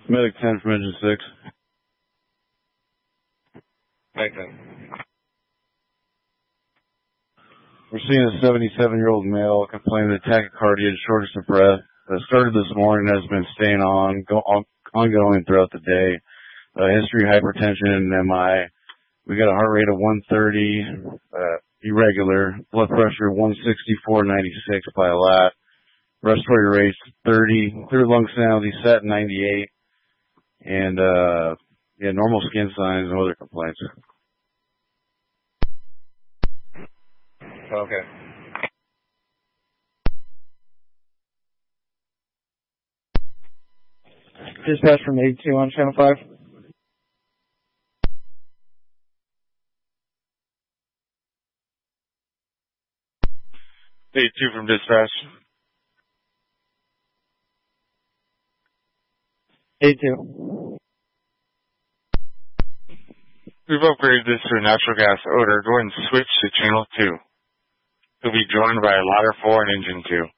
Medic 10 from engine 6. Medic 10. We're seeing a 77-year-old male complaining of tachycardia and shortness of breath. Started this morning, has been staying ongoing throughout the day. History of hypertension and MI. We got a heart rate of 130, irregular. Blood pressure 164/96 by a lat. Respiratory rate 30. Clear lung soundly set 98. And, normal skin signs, no other complaints. Okay. Dispatch from 82 on channel 5. 82 from dispatch. 82. We've upgraded this to a natural gas odor. Go ahead and switch to channel 2. You'll be joined by a ladder 4 and engine 2.